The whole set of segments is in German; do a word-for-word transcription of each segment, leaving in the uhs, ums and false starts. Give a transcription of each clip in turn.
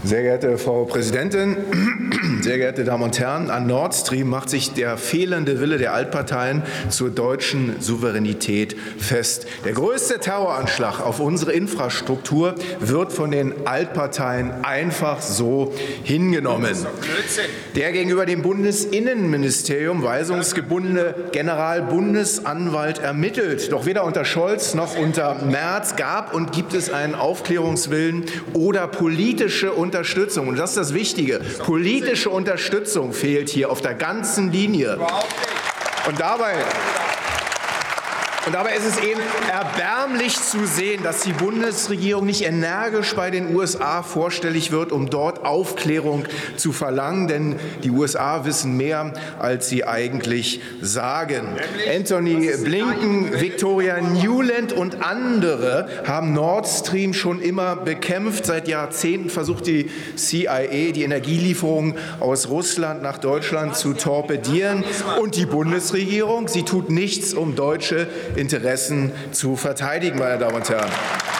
Sehr geehrte Frau Präsidentin, sehr geehrte Damen und Herren! An Nord Stream macht sich der fehlende Wille der Altparteien zur deutschen Souveränität fest. Der größte Terroranschlag auf unsere Infrastruktur wird von den Altparteien einfach so hingenommen. Der gegenüber dem Bundesinnenministerium weisungsgebundene Generalbundesanwalt ermittelt. Doch weder unter Scholz noch unter Merz gab und gibt es einen Aufklärungswillen oder politische Unterstützung. Unterstützung. Und das ist das Wichtige. Politische Unterstützung fehlt hier auf der ganzen Linie. Und dabei Und dabei ist es eben erbärmlich zu sehen, dass die Bundesregierung nicht energisch bei den U S A vorstellig wird, um dort Aufklärung zu verlangen. Denn die U S A wissen mehr, als sie eigentlich sagen. Anthony Blinken, Victoria Nuland und andere haben Nord Stream schon immer bekämpft. Seit Jahrzehnten versucht die C I A, die Energielieferungen aus Russland nach Deutschland zu torpedieren. Und die Bundesregierung, sie tut nichts, um deutsche Interessen zu verteidigen, meine Damen und Herren.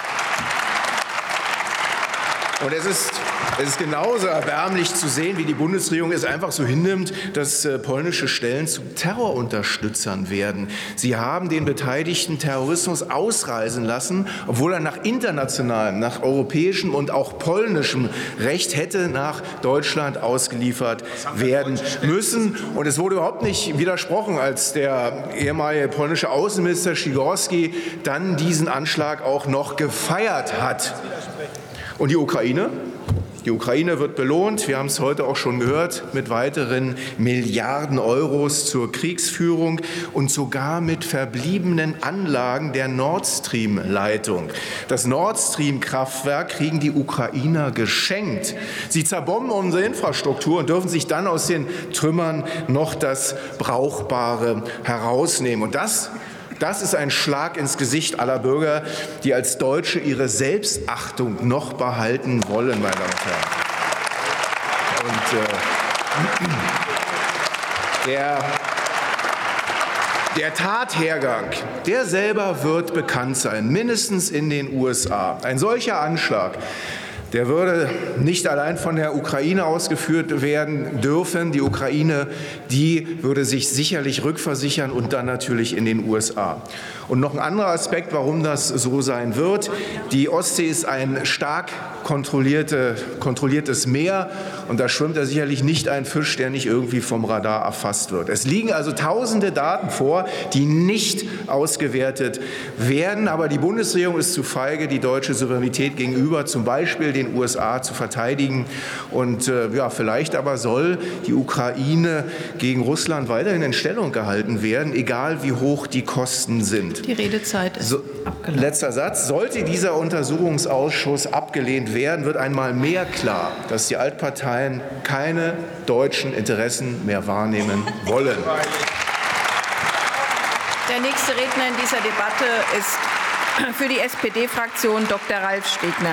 Und es ist, es ist genauso erbärmlich zu sehen, wie die Bundesregierung es einfach so hinnimmt, dass äh, polnische Stellen zu Terrorunterstützern werden. Sie haben den beteiligten Terrorismus ausreisen lassen, obwohl er nach internationalem, nach europäischem und auch polnischem Recht hätte nach Deutschland ausgeliefert werden müssen. Und es wurde überhaupt nicht widersprochen, als der ehemalige polnische Außenminister Sikorski dann diesen Anschlag auch noch gefeiert hat. Und die Ukraine? Die Ukraine wird belohnt, wir haben es heute auch schon gehört, mit weiteren Milliarden Euros zur Kriegsführung und sogar mit verbliebenen Anlagen der Nord Stream-Leitung. Das Nord Stream-Kraftwerk kriegen die Ukrainer geschenkt. Sie zerbomben unsere Infrastruktur und dürfen sich dann aus den Trümmern noch das Brauchbare herausnehmen. Und das Das ist ein Schlag ins Gesicht aller Bürger, die als Deutsche ihre Selbstachtung noch behalten wollen, meine Damen und Herren. Und, äh, der, der Tathergang, der selber wird bekannt sein, mindestens in den U S A. Ein solcher Anschlag, der würde nicht allein von der Ukraine ausgeführt werden dürfen. Die Ukraine, die würde sich sicherlich rückversichern und dann natürlich in den U S A. Und noch ein anderer Aspekt, warum das so sein wird. Die Ostsee ist ein stark kontrollierte, kontrolliertes Meer und da schwimmt da sicherlich nicht ein Fisch, der nicht irgendwie vom Radar erfasst wird. Es liegen also tausende Daten vor, die nicht ausgewertet werden. Aber die Bundesregierung ist zu feige, die deutsche Souveränität gegenüber zum Beispiel den U S A zu verteidigen. Und äh, ja, vielleicht aber soll die Ukraine gegen Russland weiterhin in Stellung gehalten werden, egal wie hoch die Kosten sind. Die Redezeit ist so, abgelaufen. Letzter Satz. Sollte dieser Untersuchungsausschuss abgelehnt werden, wird einmal mehr klar, dass die Altparteien keine deutschen Interessen mehr wahrnehmen wollen. Der nächste Redner in dieser Debatte ist für die S P D-Fraktion Doktor Ralf Stegner.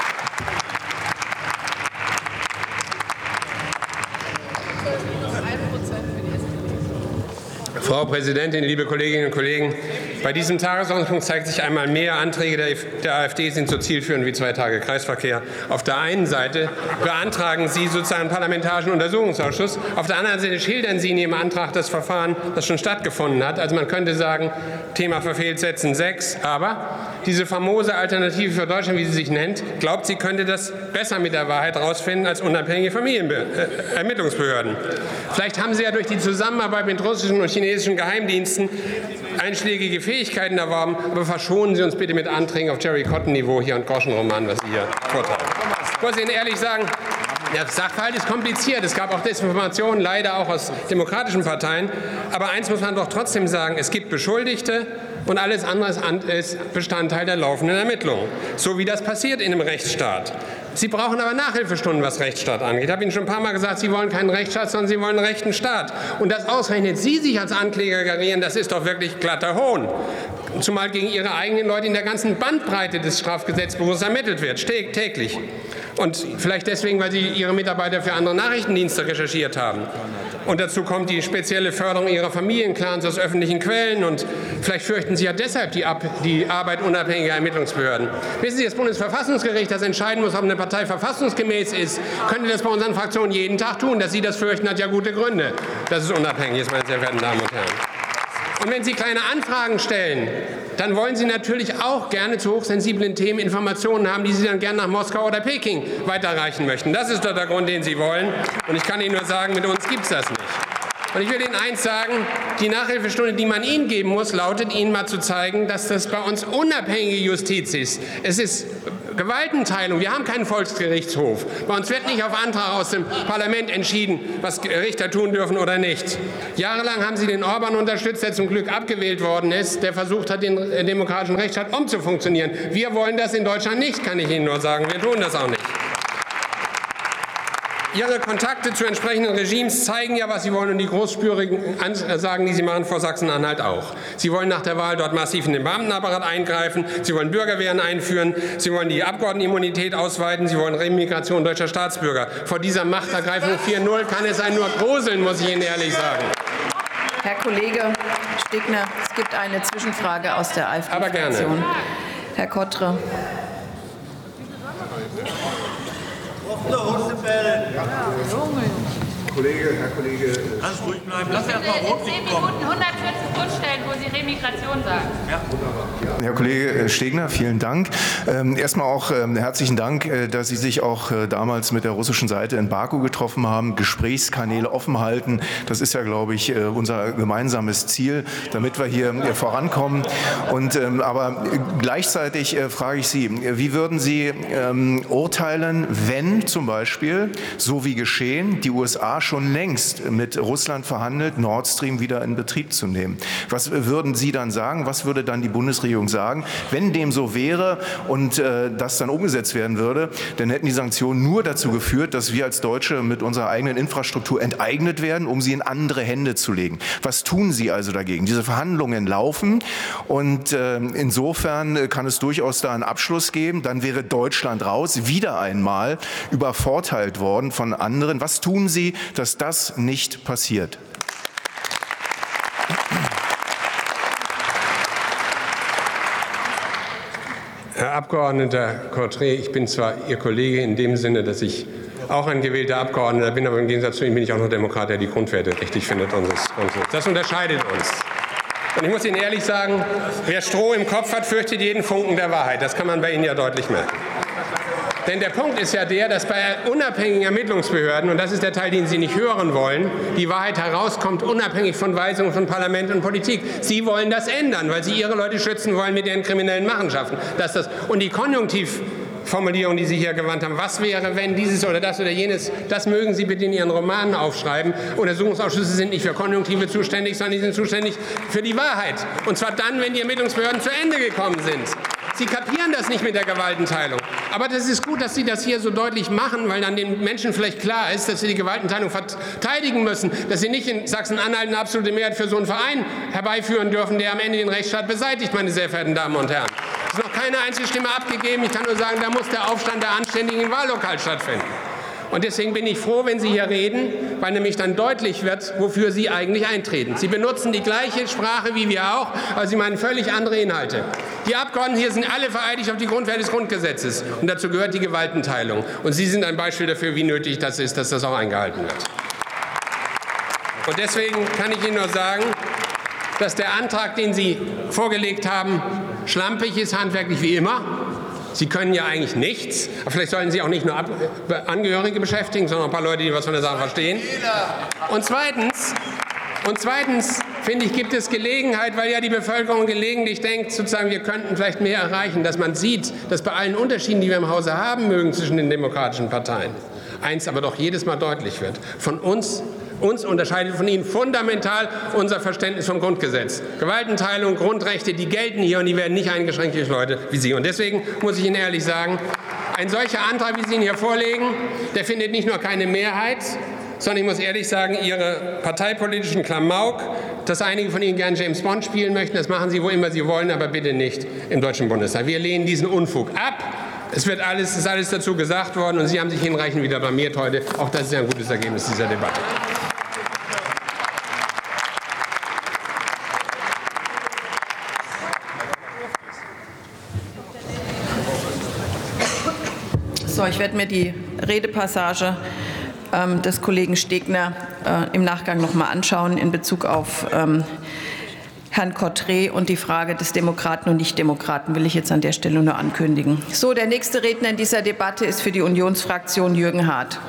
Frau Präsidentin, liebe Kolleginnen und Kollegen! Bei diesem Tagesordnungspunkt zeigt sich einmal mehr, Anträge der AfD sind so zielführend wie zwei Tage Kreisverkehr. Auf der einen Seite beantragen Sie sozusagen einen parlamentarischen Untersuchungsausschuss. Auf der anderen Seite schildern Sie in Ihrem Antrag das Verfahren, das schon stattgefunden hat. Also man könnte sagen, Thema verfehlt, setzen sechs. Aber diese famose Alternative für Deutschland, wie sie sich nennt, glaubt, sie könnte das besser mit der Wahrheit herausfinden als unabhängige Familienermittlungsbehörden. Vielleicht haben Sie ja durch die Zusammenarbeit mit russischen und chinesischen Geheimdiensten einschlägige Fähigkeiten erworben, aber verschonen Sie uns bitte mit Anträgen auf Jerry Cotton-Niveau hier und Groschenroman, was Sie hier vortragen. Ich muss Ihnen ehrlich sagen, der Sachverhalt ist kompliziert. Es gab auch Desinformationen, leider auch aus demokratischen Parteien. Aber eins muss man doch trotzdem sagen, es gibt Beschuldigte und alles andere ist Bestandteil der laufenden Ermittlungen. So wie das passiert in einem Rechtsstaat. Sie brauchen aber Nachhilfestunden, was Rechtsstaat angeht. Ich habe Ihnen schon ein paar Mal gesagt, Sie wollen keinen Rechtsstaat, sondern Sie wollen einen rechten Staat. Und dass ausgerechnet Sie sich als Ankläger gerieren, das ist doch wirklich glatter Hohn. Zumal gegen Ihre eigenen Leute in der ganzen Bandbreite des Strafgesetzbuches ermittelt wird, täglich. Und vielleicht deswegen, weil Sie Ihre Mitarbeiter für andere Nachrichtendienste recherchiert haben. Und dazu kommt die spezielle Förderung ihrer Familienclans aus öffentlichen Quellen. Und vielleicht fürchten Sie ja deshalb die, Ab die Arbeit unabhängiger Ermittlungsbehörden. Wissen Sie, das Bundesverfassungsgericht, das entscheiden muss, ob eine Partei verfassungsgemäß ist, könnte das bei unseren Fraktionen jeden Tag tun. Dass Sie das fürchten, hat ja gute Gründe, dass es unabhängig ist, meine sehr verehrten Damen und Herren. Und wenn Sie kleine Anfragen stellen, dann wollen Sie natürlich auch gerne zu hochsensiblen Themen Informationen haben, die Sie dann gerne nach Moskau oder Peking weiterreichen möchten. Das ist doch der Grund, den Sie wollen. Und ich kann Ihnen nur sagen, mit uns gibt es das nicht. Und ich will Ihnen eins sagen, die Nachhilfestunde, die man Ihnen geben muss, lautet, Ihnen mal zu zeigen, dass das bei uns unabhängige Justiz ist. Es ist Gewaltenteilung. Wir haben keinen Volksgerichtshof. Bei uns wird nicht auf Antrag aus dem Parlament entschieden, was Richter tun dürfen oder nicht. Jahrelang haben Sie den Orban unterstützt, der zum Glück abgewählt worden ist, der versucht hat, den demokratischen Rechtsstaat umzufunktionieren. Wir wollen das in Deutschland nicht, kann ich Ihnen nur sagen. Wir tun das auch nicht. Ihre Kontakte zu entsprechenden Regimes zeigen ja, was Sie wollen, und die großspürigen Ansagen, die Sie machen, vor Sachsen-Anhalt auch. Sie wollen nach der Wahl dort massiv in den Beamtenapparat eingreifen, Sie wollen Bürgerwehren einführen, Sie wollen die Abgeordnetenimmunität ausweiten, Sie wollen Remigration deutscher Staatsbürger. Vor dieser Machtergreifung vier null kann es einen nur gruseln, muss ich Ihnen ehrlich sagen. Herr Kollege Stegner, es gibt eine Zwischenfrage aus der AfD-Fraktion. Aber gerne. Herr Kottre. Kollege, Herr Kollege. Ganz ruhig bleiben. Lass erst mal rot zehn Minuten hundertvierzig Grundstellen, wo Sie Remigration sagen. Ja, wunderbar. Herr Kollege Stegner, vielen Dank. Ähm, erstmal auch ähm, herzlichen Dank, äh, dass Sie sich auch äh, damals mit der russischen Seite in Baku getroffen haben. Gesprächskanäle offen halten. Das ist ja, glaube ich, äh, unser gemeinsames Ziel, damit wir hier äh, vorankommen. Und, ähm, aber gleichzeitig äh, frage ich Sie, wie würden Sie ähm, urteilen, wenn zum Beispiel, so wie geschehen, die U S A schon längst mit Russland verhandelt, Nord Stream wieder in Betrieb zu nehmen? Was würden Sie dann sagen? Was würde dann die Bundesregierung sagen, wenn dem so wäre und äh, das dann umgesetzt werden würde? Dann hätten die Sanktionen nur dazu geführt, dass wir als Deutsche mit unserer eigenen Infrastruktur enteignet werden, um sie in andere Hände zu legen. Was tun Sie also dagegen? Diese Verhandlungen laufen und äh, insofern kann es durchaus da einen Abschluss geben. Dann wäre Deutschland raus, wieder einmal übervorteilt worden von anderen. Was tun Sie, dass das nicht passiert? Herr Abgeordneter Cottret, ich bin zwar Ihr Kollege in dem Sinne, dass ich auch ein gewählter Abgeordneter bin, aber im Gegensatz zu Ihnen bin ich auch noch Demokrat, der die Grundwerte richtig findet. Das unterscheidet uns. Und ich muss Ihnen ehrlich sagen, wer Stroh im Kopf hat, fürchtet jeden Funken der Wahrheit. Das kann man bei Ihnen ja deutlich merken. Denn der Punkt ist ja der, dass bei unabhängigen Ermittlungsbehörden, und das ist der Teil, den Sie nicht hören wollen, die Wahrheit herauskommt, unabhängig von Weisungen von Parlament und Politik. Sie wollen das ändern, weil Sie Ihre Leute schützen wollen mit Ihren kriminellen Machenschaften. Dass das, und die Konjunktivformulierung, die Sie hier gewandt haben, was wäre, wenn dieses oder das oder jenes, das mögen Sie bitte in Ihren Romanen aufschreiben. Untersuchungsausschüsse sind nicht für Konjunktive zuständig, sondern die sind zuständig für die Wahrheit. Und zwar dann, wenn die Ermittlungsbehörden zu Ende gekommen sind. Sie kapieren das nicht mit der Gewaltenteilung. Aber das ist gut, dass Sie das hier so deutlich machen, weil dann den Menschen vielleicht klar ist, dass sie die Gewaltenteilung verteidigen müssen, dass sie nicht in Sachsen-Anhalt eine absolute Mehrheit für so einen Verein herbeiführen dürfen, der am Ende den Rechtsstaat beseitigt, meine sehr verehrten Damen und Herren. Es ist noch keine einzige Stimme abgegeben. Ich kann nur sagen, da muss der Aufstand der Anständigen im Wahllokal stattfinden. Und deswegen bin ich froh, wenn Sie hier reden, weil nämlich dann deutlich wird, wofür Sie eigentlich eintreten. Sie benutzen die gleiche Sprache wie wir auch, aber Sie meinen völlig andere Inhalte. Die Abgeordneten hier sind alle vereidigt auf die Grundwerte des Grundgesetzes. Und dazu gehört die Gewaltenteilung. Und Sie sind ein Beispiel dafür, wie nötig das ist, dass das auch eingehalten wird. Und deswegen kann ich Ihnen nur sagen, dass der Antrag, den Sie vorgelegt haben, schlampig ist, handwerklich wie immer. Sie können ja eigentlich nichts, aber vielleicht sollten Sie auch nicht nur Ab Angehörige beschäftigen, sondern ein paar Leute, die was von der Sache verstehen. Und zweitens, und zweitens finde ich, gibt es Gelegenheit, weil ja die Bevölkerung gelegentlich denkt, sozusagen, wir könnten vielleicht mehr erreichen, dass man sieht, dass bei allen Unterschieden, die wir im Hause haben mögen zwischen den demokratischen Parteien, eins aber doch jedes Mal deutlich wird: Von uns Uns unterscheidet von Ihnen fundamental unser Verständnis vom Grundgesetz. Gewaltenteilung, Grundrechte, die gelten hier und die werden nicht eingeschränkt durch Leute wie Sie. Und deswegen muss ich Ihnen ehrlich sagen, ein solcher Antrag, wie Sie ihn hier vorlegen, der findet nicht nur keine Mehrheit, sondern ich muss ehrlich sagen, Ihre parteipolitischen Klamauk, dass einige von Ihnen gern James Bond spielen möchten, das machen Sie, wo immer Sie wollen, aber bitte nicht im Deutschen Bundestag. Wir lehnen diesen Unfug ab. Es wird alles, ist alles dazu gesagt worden und Sie haben sich hinreichend wieder blamiert heute. Auch das ist ja ein gutes Ergebnis dieser Debatte. So, ich werde mir die Redepassage ähm, des Kollegen Stegner äh, im Nachgang noch mal anschauen in Bezug auf ähm, Herrn Cotret und die Frage des Demokraten und Nichtdemokraten will ich jetzt an der Stelle nur ankündigen. So, der nächste Redner in dieser Debatte ist für die Unionsfraktion Jürgen Hart.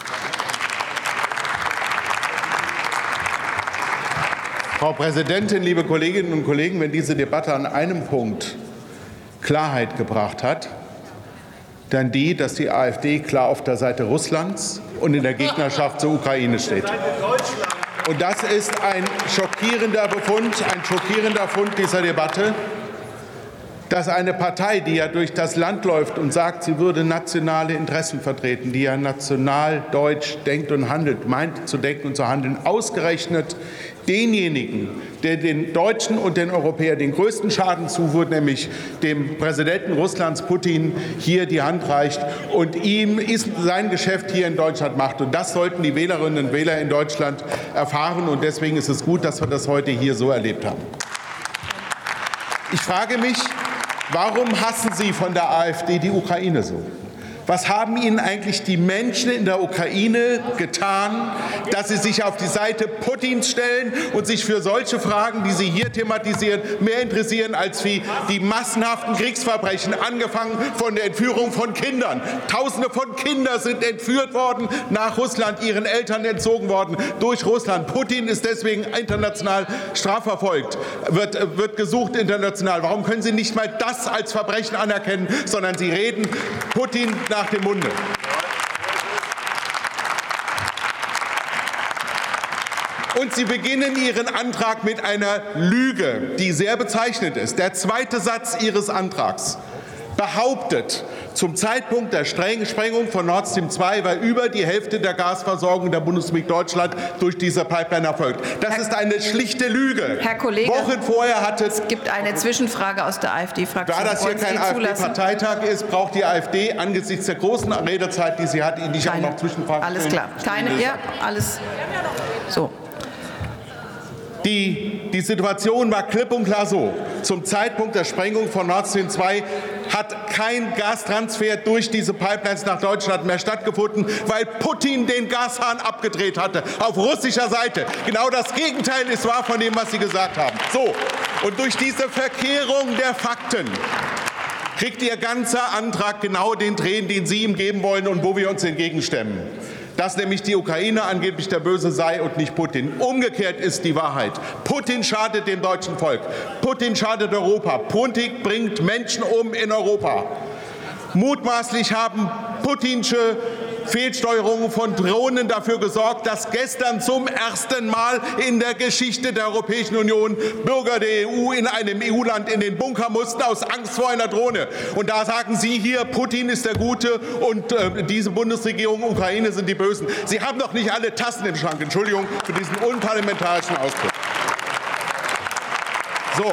Frau Präsidentin, liebe Kolleginnen und Kollegen! Wenn diese Debatte an einem Punkt Klarheit gebracht hat, dann die, dass die AfD klar auf der Seite Russlands und in der Gegnerschaft zur Ukraine steht. Und das ist ein schockierender Befund, ein schockierender Fund dieser Debatte, dass eine Partei, die ja durch das Land läuft und sagt, sie würde nationale Interessen vertreten, die ja national deutsch denkt und handelt, meint zu denken und zu handeln, ausgerechnet denjenigen, der den Deutschen und den Europäern den größten Schaden zufügt, nämlich dem Präsidenten Russlands Putin, hier die Hand reicht und ihm sein Geschäft hier in Deutschland macht. Und das sollten die Wählerinnen und Wähler in Deutschland erfahren. Und deswegen ist es gut, dass wir das heute hier so erlebt haben. Ich frage mich, warum hassen Sie von der AfD die Ukraine so? Was haben Ihnen eigentlich die Menschen in der Ukraine getan, dass Sie sich auf die Seite Putins stellen und sich für solche Fragen, die Sie hier thematisieren, mehr interessieren als wie die massenhaften Kriegsverbrechen, angefangen von der Entführung von Kindern. Tausende von Kindern sind entführt worden, nach Russland, ihren Eltern entzogen worden durch Russland. Putin ist deswegen international strafverfolgt, wird, wird gesucht international. Warum können Sie nicht mal das als Verbrechen anerkennen, sondern Sie reden Putin nach dem Munde? Und Sie beginnen Ihren Antrag mit einer Lüge, die sehr bezeichnend ist. Der zweite Satz Ihres Antrags behauptet, zum Zeitpunkt der Sprengung von Nord Stream zwei war über die Hälfte der Gasversorgung der Bundesrepublik Deutschland durch diese Pipeline erfolgt. Das Herr, ist eine schlichte Lüge. Herr Kollege, Wochen vorher hatte es gibt eine Zwischenfrage aus der AfD-Fraktion. Da das hier kein AfD-Parteitag ist, braucht die AfD angesichts der großen Redezeit, die sie hat, Ihnen nicht auch noch Zwischenfragen. Alles klar. Keine, ja, alles so. Die, die Situation war klipp und klar so. Zum Zeitpunkt der Sprengung von Nord Stream zwei hat kein Gastransfer durch diese Pipelines nach Deutschland mehr stattgefunden, weil Putin den Gashahn abgedreht hatte, auf russischer Seite. Genau das Gegenteil ist wahr von dem, was Sie gesagt haben. So, und durch diese Verkehrung der Fakten kriegt Ihr ganzer Antrag genau den Dreh, den Sie ihm geben wollen und wo wir uns entgegenstemmen. Dass nämlich die Ukraine angeblich der Böse sei und nicht Putin. Umgekehrt ist die Wahrheit. Putin schadet dem deutschen Volk. Putin schadet Europa. Putin bringt Menschen um in Europa. Mutmaßlich haben putinsche Fehlsteuerungen von Drohnen dafür gesorgt, dass gestern zum ersten Mal in der Geschichte der Europäischen Union Bürger der E U in einem E U-Land in den Bunker mussten aus Angst vor einer Drohne. Und da sagen Sie hier, Putin ist der Gute und äh, diese Bundesregierung, Ukraine sind die Bösen. Sie haben doch nicht alle Tassen im Schrank. Entschuldigung für diesen unparlamentarischen Ausdruck. So.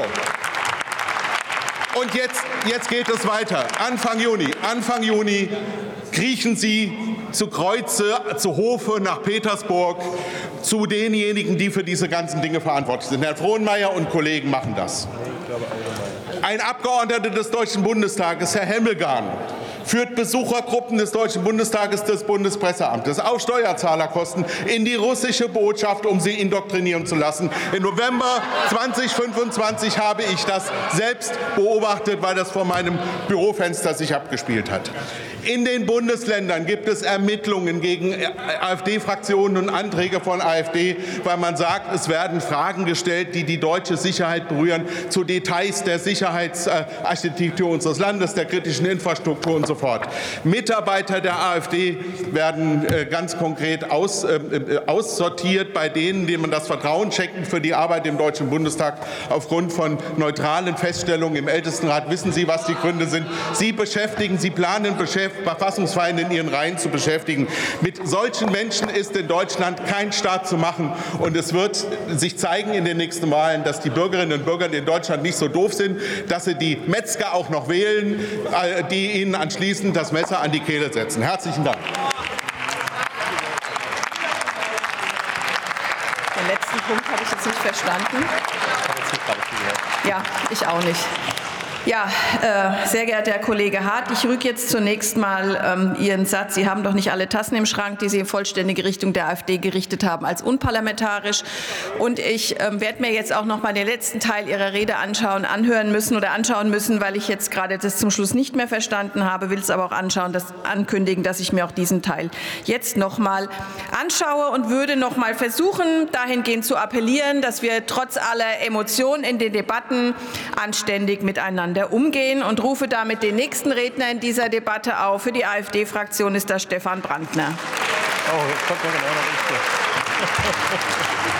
Und jetzt, jetzt geht es weiter. Anfang Juni, Anfang Juni kriechen Sie zu Kreuze, zu Hofe nach Petersburg, zu denjenigen, die für diese ganzen Dinge verantwortlich sind. Herr Frohnmeier und Kollegen machen das. Ein Abgeordneter des Deutschen Bundestages, Herr Hemmelgarn, führt Besuchergruppen des Deutschen Bundestages, des Bundespresseamtes auf Steuerzahlerkosten in die russische Botschaft, um sie indoktrinieren zu lassen. Im November zweitausendfünfundzwanzig habe ich das selbst beobachtet, weil das vor meinem Bürofenster sich abgespielt hat. In den Bundesländern gibt es Ermittlungen gegen AfD-Fraktionen und Anträge von AfD, weil man sagt, es werden Fragen gestellt, die die deutsche Sicherheit berühren, zu Details der Sicherheitsarchitektur unseres Landes, der kritischen Infrastruktur und so fort. Mitarbeiter der AfD werden ganz konkret aus, äh, aussortiert bei denen, denen man das Vertrauen schenkt für die Arbeit im Deutschen Bundestag aufgrund von neutralen Feststellungen im Ältestenrat. Wissen Sie, was die Gründe sind? Sie beschäftigen, Sie planen Beschäftigung Verfassungsfeinde in ihren Reihen zu beschäftigen. Mit solchen Menschen ist in Deutschland kein Staat zu machen. Und es wird sich zeigen in den nächsten Wahlen, dass die Bürgerinnen und Bürger in Deutschland nicht so doof sind, dass sie die Metzger auch noch wählen, die ihnen anschließend das Messer an die Kehle setzen. Herzlichen Dank. Den letzten Punkt habe ich jetzt nicht verstanden. Ja, ich auch nicht. Ja, äh, sehr geehrter Herr Kollege Hart, ich rüge jetzt zunächst mal ähm, Ihren Satz, Sie haben doch nicht alle Tassen im Schrank, die Sie in vollständige Richtung der AfD gerichtet haben, als unparlamentarisch. Und ich ähm, werde mir jetzt auch noch mal den letzten Teil Ihrer Rede anschauen, anhören müssen oder anschauen müssen, weil ich jetzt gerade das zum Schluss nicht mehr verstanden habe, will es aber auch anschauen, das ankündigen, dass ich mir auch diesen Teil jetzt noch mal anschaue und würde noch mal versuchen, dahingehend zu appellieren, dass wir trotz aller Emotionen in den Debatten anständig miteinander umgehen und rufe damit den nächsten Redner in dieser Debatte auf. Für die AfD-Fraktion ist das Stefan Brandner. Oh, jetzt kommt ja genau noch ich.